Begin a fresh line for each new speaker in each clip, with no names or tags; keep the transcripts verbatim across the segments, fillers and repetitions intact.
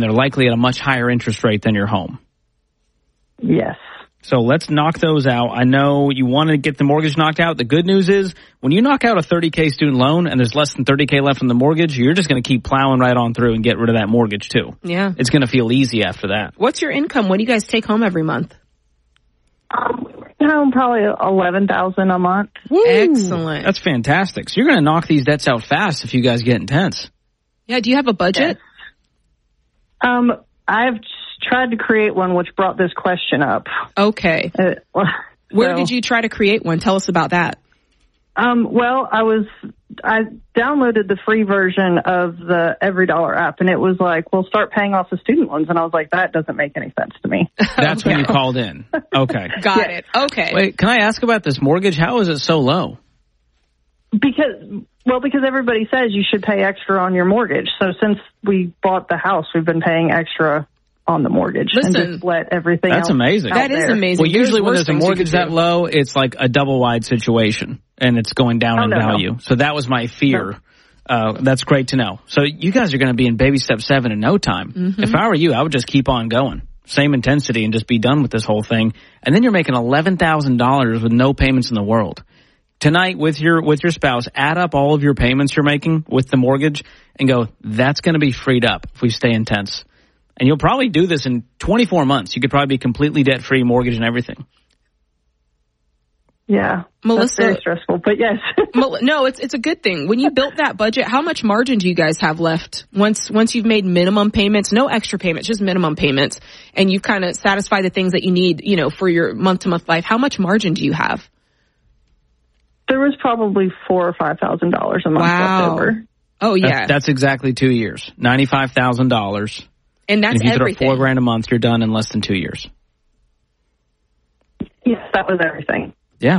they're likely at a much higher interest rate than your home.
Yes.
So let's knock those out. I know you want to get the mortgage knocked out. The good news is when you knock out a thirty K student loan and there's less than thirty K left on the mortgage, you're just going to keep plowing right on through and get rid of that mortgage too.
Yeah.
It's going to feel easy after that.
What's your income? What do you guys take home every month?
Um, you know, probably eleven thousand a month.
Woo. Excellent.
That's fantastic. So you're going to knock these debts out fast if you guys get intense.
Yeah. Do you have a budget?
Yes. Um, I've tried to create one, which brought this question up.
Okay.
Uh, well,
Where
so,
did you try to create one? Tell us about that.
Um, well, I was, I downloaded the free version of the Every Dollar app, and it was like, well, start paying off the student loans. And I was like, that doesn't make any sense to me.
That's okay. When you called in. Okay.
Got
yeah.
it. Okay.
Wait, can I ask about this mortgage? How is it so low?
Because, well, because everybody says you should pay extra on your mortgage. So since we bought the house, we've been paying extra on the mortgage.
Listen,
and just let everything
that's
else
amazing.
out
That is
there.
amazing.
Well, usually when
there's
there's a mortgage that low, it's like a double wide situation and it's going down
oh,
in
no,
value.
No.
So that was my fear.
No.
Uh, that's great to know. So you guys are going to be in baby step seven in no time.
Mm-hmm.
If I were you, I would just keep on going. Same intensity and just be done with this whole thing. And then you're making eleven thousand dollars with no payments in the world. Tonight with your with your spouse, add up all of your payments you're making with the mortgage and go, that's going to be freed up if we stay intense. And you'll probably do this in twenty-four months. You could probably be completely debt-free, mortgage and everything.
Yeah,
Melissa,
that's very stressful, but yes.
No, it's it's a good thing. When you built that budget, how much margin do you guys have left? Once once you've made minimum payments, no extra payments, just minimum payments, and you've kind of satisfied the things that you need, you know, for your month-to-month life, how much margin do you have?
There was probably four or five thousand dollars a month
wow.
left over.
Oh yeah,
that's, that's exactly two years, ninety-five thousand dollars.
And that's
and if you
everything.
throw four grand a month, you're done in less than two years.
Yes, that was everything.
Yeah.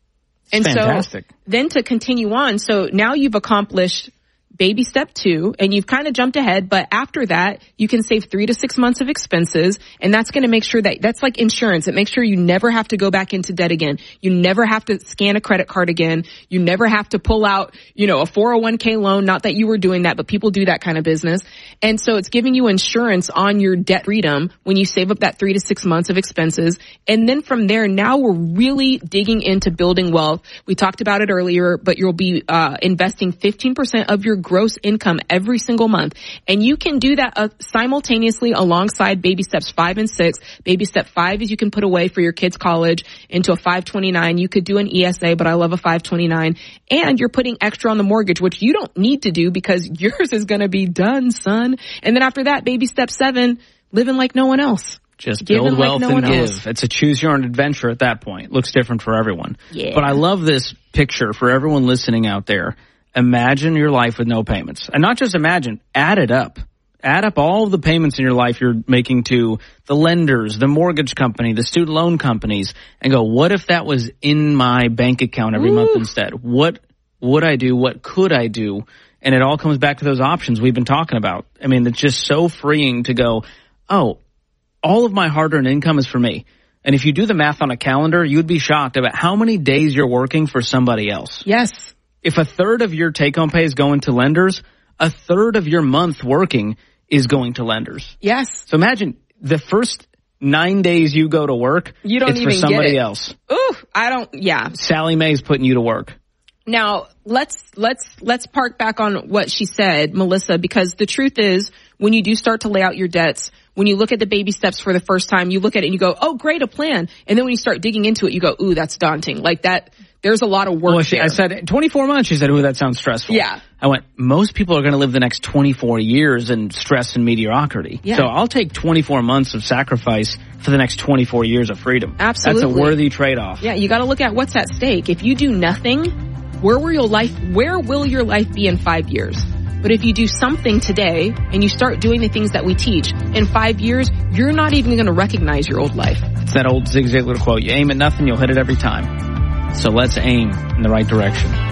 And
fantastic.
So then to continue on, so now you've accomplished baby step two and you've kind of jumped ahead, but after that you can save three to six months of expenses, and that's going to make sure that that's like insurance. It makes sure you never have to go back into debt again. You never have to scan a credit card again. You never have to pull out, you know, a four oh one k loan. Not that you were doing that, but people do that kind of business. And so it's giving you insurance on your debt freedom when you save up that three to six months of expenses. And then from there, now we're really digging into building wealth. We talked about it earlier, but you'll be uh investing fifteen percent of your gross income every single month. And you can do that uh, simultaneously alongside baby steps five and six. Baby step five is you can put away for your kids' college into a five twenty-nine. You could do an E S A, but I love a five twenty-nine. And you're putting extra on the mortgage, which you don't need to do because yours is going to be done, son. And then after that, baby step seven, living like no one else.
Just
Giving
build wealth
like no
and give.
Else.
It's a choose your own adventure at that point. It looks different for everyone.
Yeah.
But I love this picture for everyone listening out there. Imagine your life with no payments. And not just imagine, add it up. Add up all of the payments in your life you're making to the lenders, the mortgage company, the student loan companies, and go, what if that was in my bank account every Ooh. month instead? What would I do? What could I do? And it all comes back to those options we've been talking about. I mean, it's just so freeing to go, oh, all of my hard-earned income is for me. And if you do the math on a calendar, you'd be shocked about how many days you're working for somebody else.
Yes.
If a third of your take-home pay is going to lenders, a third of your month working is going to lenders.
Yes.
So imagine the first nine days you go to work,
you don't
it's
even
for somebody
get it.
else.
Ooh, I don't, yeah.
Sally Mae's putting you to work.
Now, let's, let's, let's park back on what she said, Melissa, because the truth is when you do start to lay out your debts, when you look at the baby steps for the first time, you look at it and you go, oh, great, a plan. And then when you start digging into it, you go, ooh, that's daunting. Like that, there's a lot of work
well, she,
there.
I said twenty-four months. She said, ooh, that sounds stressful.
Yeah.
I went, most people are going to live the next twenty-four years in stress and mediocrity.
Yeah.
So I'll take twenty-four months of sacrifice for the next twenty-four years of freedom.
Absolutely.
That's a worthy trade-off.
Yeah, you got to look at what's at stake. If you do nothing, where will your life, where will your life be in five years? But if you do something today and you start doing the things that we teach, in five years, you're not even going to recognize your old life.
It's that old Zig Ziglar quote, you aim at nothing, you'll hit it every time. So let's aim in the right direction.